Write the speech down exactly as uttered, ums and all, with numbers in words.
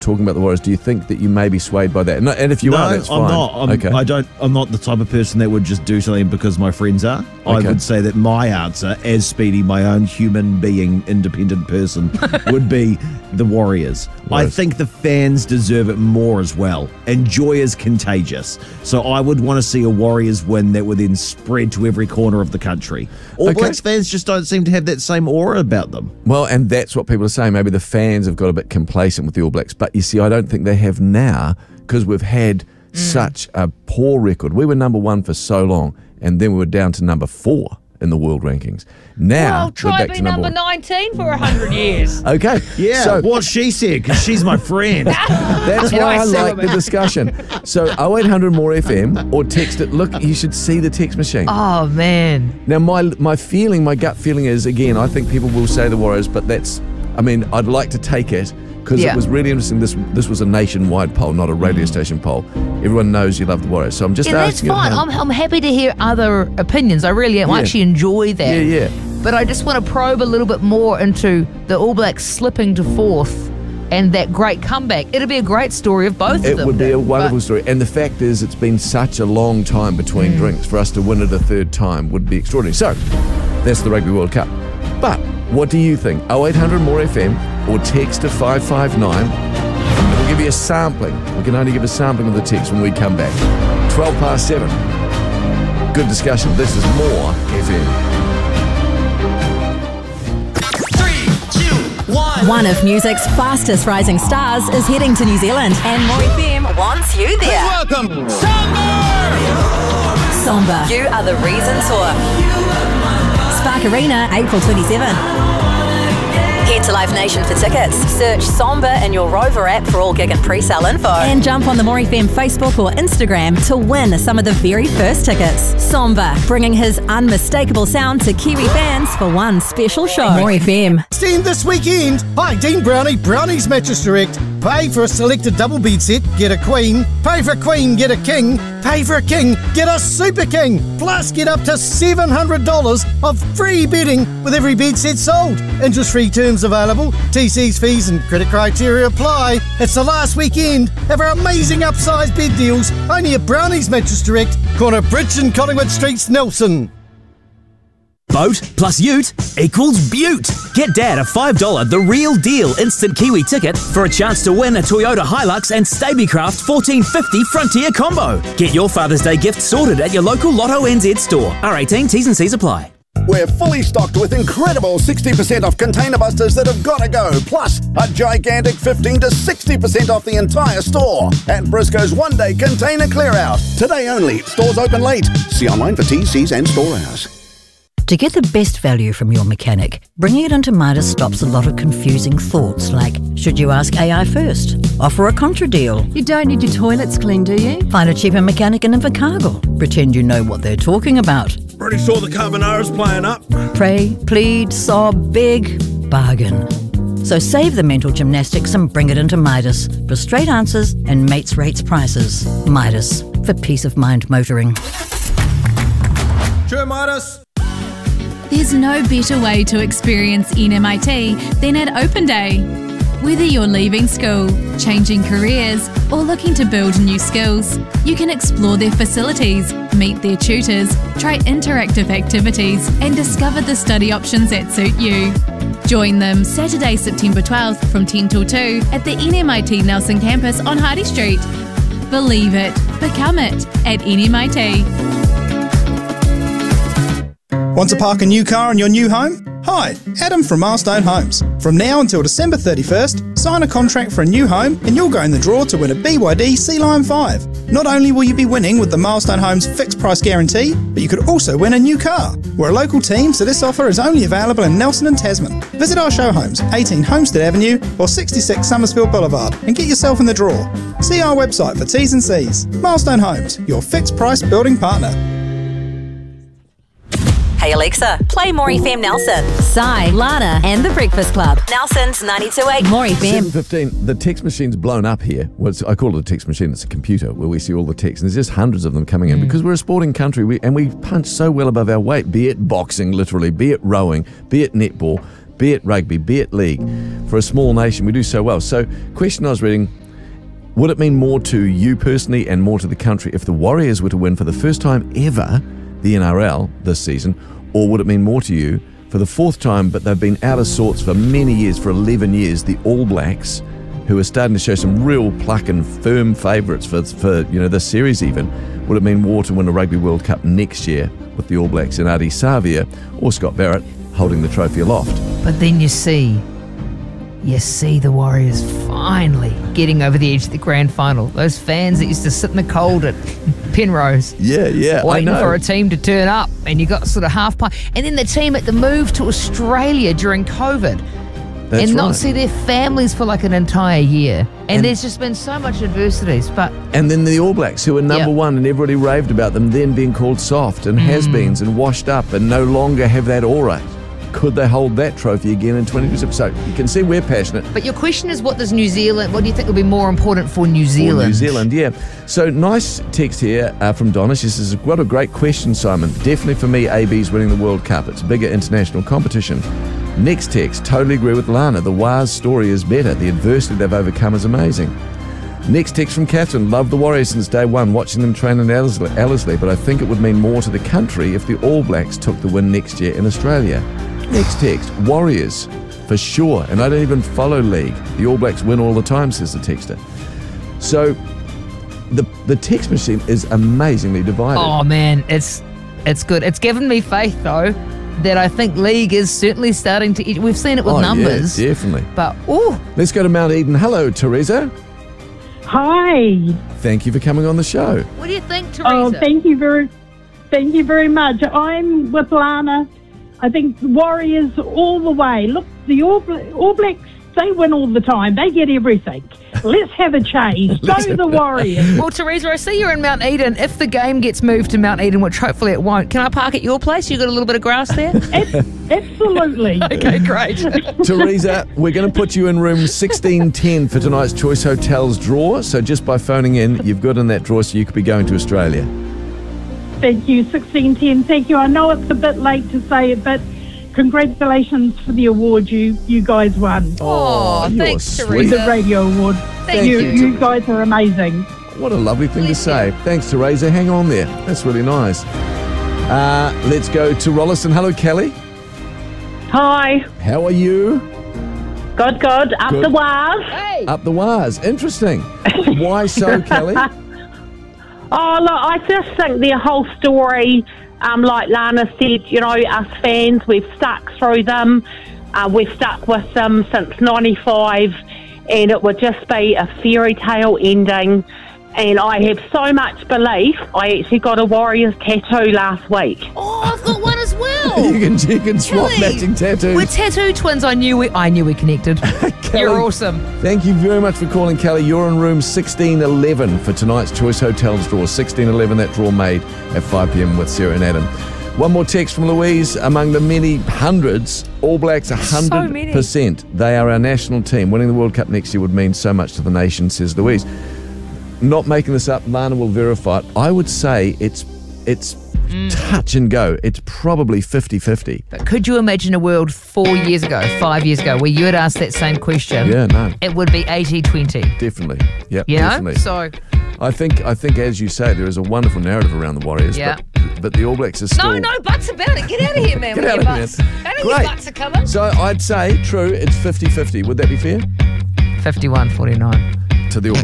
talking about the Warriors, do you think that you may be swayed by that? No, and if you no, are, that's I'm fine. not. I'm, okay. I don't. I'm not the type of person that would just do something because my friends are. I Okay. would say that my answer, as Speedy, my own human being, independent person, would be the Warriors. I Warriors. think the fans deserve it more as well. And joy is contagious. So I would want to see a Warriors win that would then spread to every corner of the country. All Okay. Blacks fans just don't seem to have that same aura about them. Well, and that's what people are saying. Maybe the fans have got a bit complacent with the All Blacks. But you see, I don't think they have now because we've had Mm. such a poor record. We were number one for so long, and then we were down to number four in the world rankings. Now, Well, we're try back be to number number one. nineteen for a hundred years. Okay. Yeah, So what she said, because she's my friend. that's And why I I see like what the discussion. So oh eight hundred more F M or text it. Look, you should see the text machine. Oh man. Now, my my feeling, my gut feeling is, again, I think people will say the Warriors, but that's, I mean, I'd like to take it because Yeah. it was really interesting. This this was a nationwide poll, not a radio station poll. Everyone knows you love the Warriors, so I'm just Yeah, that's asking. you fine. how- I'm, I'm happy to hear other opinions. I really am. I Yeah. actually enjoy that. Yeah, yeah. But I just want to probe a little bit more into the All Blacks slipping to fourth and that great comeback. It'll be a great story of both It of them. would be a Dave. wonderful But- story. And the fact is, it's been such a long time between drinks. For us to win it a third time would be extraordinary. So, that's the Rugby World Cup. But, what do you think? oh eight hundred more F M or text to five five nine. We'll give you a sampling. We can only give a sampling of the text when we come back. twelve past seven. Good discussion. This is more F M. One of music's fastest rising stars is heading to New Zealand, and More F M wants you there. Welcome, Somber. You are the reason tour. Spark Arena, April twenty-seventh. Head to Live Nation for tickets. Search Somber in your Rover app for all gig and pre-sale info. And jump on the More F M Facebook or Instagram to win some of the very first tickets. Somber, bringing his unmistakable sound to Kiwi fans for one special show. More F M. Steam this weekend. Hi, Dean Brownie, Brownie's Mattress Direct. Pay for a selected double bed set, get a queen. Pay for a queen, get a king. Pay for a king, get a super king. Plus, get up to seven hundred dollars of free bedding with every bed set sold. Interest-free terms available. T Cs, fees and credit criteria apply. It's the last weekend of our amazing upsized bed deals. Only at Brownie's Mattress Direct, corner Bridge and Collingwood Streets, Nelson. Boat plus ute equals beaut. Get Dad a five dollars The Real Deal instant Kiwi ticket for a chance to win a Toyota Hilux and Stabicraft fourteen fifty Frontier combo. Get your Father's Day gift sorted at your local Lotto N Z store. R eighteen, T's and C's apply. We're fully stocked with incredible sixty percent off container busters that have got to go, plus a gigantic fifteen to sixty percent off the entire store. And Briscoe's one-day container clear-out. Today only. Stores open late. See online for T's, C's and store hours. To get the best value from your mechanic, bringing it into Midas stops a lot of confusing thoughts like, should you ask A I first? Offer a contra deal. You don't need your toilets cleaned, do you? Find a cheaper mechanic in Invercargill. Pretend you know what they're talking about. Pretty sure the carbonara's playing up. Pray, plead, sob, beg, bargain. So save the mental gymnastics and bring it into Midas for straight answers and mates rates prices. Midas, for peace of mind motoring. Sure, Midas. There's no better way to experience N M I T than at Open Day. Whether you're leaving school, changing careers, or looking to build new skills, you can explore their facilities, meet their tutors, try interactive activities, and discover the study options that suit you. Join them Saturday, September twelfth from ten till two at the N M I T Nelson campus on Hardy Street. Believe it, become it at N M I T. Want to park a new car in your new home? Hi, Adam from Milestone Homes. From now until December thirty-first, sign a contract for a new home and you'll go in the draw to win a B Y D Sea Lion five. Not only will you be winning with the Milestone Homes fixed price guarantee, but you could also win a new car. We're a local team, so this offer is only available in Nelson and Tasman. Visit our show homes, eighteen Homestead Avenue or sixty-six Summersfield Boulevard, and get yourself in the draw. See our website for T's and C's. Milestone Homes, your fixed price building partner. Hey Alexa, play More F M Nelson. Sai, Lana, and The Breakfast Club. Nelson's ninety-two point eight More F M. seven fifteen, the text machine's blown up here. Well, it's, I call it a text machine, it's a computer where we see all the texts, and there's just hundreds of them coming in because we're a sporting country we, and we punch so well above our weight, be it boxing, literally, be it rowing, be it netball, be it rugby, be it league. For a small nation, we do so well. So, question I was reading, would it mean more to you personally and more to the country if the Warriors were to win for the first time ever the N R L this season, or would it mean more to you for the fourth time, but they've been out of sorts for many years, for eleven years, the All Blacks, who are starting to show some real pluck and firm favourites for, for you know this series even? Would it mean more to win a Rugby World Cup next year with the All Blacks and Ardie Savia or Scott Barrett holding the trophy aloft? But then you see, you see the Warriors finally getting over the edge of the grand final. Those fans that used to sit in the cold at Penrose. Yeah, yeah, waiting I know. for a team to turn up, and you got sort of half pint. And then the team at the move to Australia during COVID. That's and not right. see their families for like an entire year. And, And- there's just been so much adversities. But And then the All Blacks, who were number Yep. one and everybody raved about them, then being called soft and Mm. has-beens and washed up and no longer have that aura. Could they hold that trophy again in twenty twenty-seven? So you can see we're passionate. but your question is, what does New Zealand, what do you think will be more important for New For Zealand? New Zealand, yeah. So nice text here uh, from Donna. She says, what a great question, Simon. Definitely for me, A B's winning the World Cup. It's a bigger international competition. Next text, totally agree with Lana. The Wars story is better. The adversity they've overcome is amazing. Next text from Catherine. Love the Warriors since day one, watching them train in Ellerslie, Ellerslie, but I think it would mean more to the country if the All Blacks took the win next year in Australia. Next text, Warriors, for sure. And I don't even follow league. The All Blacks win all the time, says the texter. So the the text machine is amazingly divided. Oh man, it's it's good. It's given me faith though that I think league is certainly starting to. We've seen it with Oh, numbers, yeah, definitely. but ooh, Let's go to Mount Eden. Hello, Teresa. Hi. Thank you for coming on the show. what do you think, Teresa? Oh, thank you very, thank you very much. I'm with Lana. I think Warriors all the way. Look, the All, Bla- all Blacks, they win all the time. They get everything. Let's have a change. Go the Warriors. Well, Teresa, I see you're in Mount Eden. If the game gets moved to Mount Eden, which hopefully it won't, can I park at your place? You got a little bit of grass there? Absolutely. Okay, great. Teresa, we're going to put you in room sixteen ten for tonight's Choice Hotels draw. So just by phoning in, you've got in that draw, so you could be going to Australia. Thank you, sixteen ten. Thank you. I know it's a bit late to say it, but congratulations for the award you, you guys won. Oh, you're thanks, sweet. Teresa. The radio award. Thank you. you, You guys are amazing. What a lovely thing to say. Thanks, Teresa. Hang on there. That's really nice. Uh, let's go to Rolleston. Hello, Kelly. Hi. How are you? Good, good. Up Good. the wires. Hey. Up the wires. Interesting. Why so, Kelly? Oh, look, I just think their whole story, um, like Lana said, you know, us fans, we've stuck through them. Uh, we've stuck with them since ninety-five, and it would just be a fairy tale ending. And I have so much belief. I actually got a Warriors tattoo last week. Oh, I've got one as well. You can, you can swap Kelly, matching tattoos. We're tattoo twins. I knew we. I knew we connected. You're awesome. Thank you very much for calling, Kelly. You're in room sixteen eleven for tonight's Choice Hotels draw. sixteen eleven, that draw made at five p.m. with Sarah and Adam. One more text from Louise. Among the many hundreds, All Blacks one hundred percent. They are our national team. Winning the World Cup next year would mean so much to the nation, says Louise. Not making this up, Lana will verify it. I would say it's it's touch and go. It's probably fifty-fifty. But could you imagine a world four years ago, five years ago, where you had asked that same question? Yeah, no. It would be eighty twenty. Definitely. Yep, You know? definitely. So, I think, I think, as you say, there is a wonderful narrative around the Warriors. Yeah. But, but the All Blacks are still... no, no buts about it. Get out of here, man. Get with out your of here, butts. man. I know Great. your butts are coming. So I'd say, true, it's fifty-fifty. Would that be fair? fifty-one forty-nine. To the All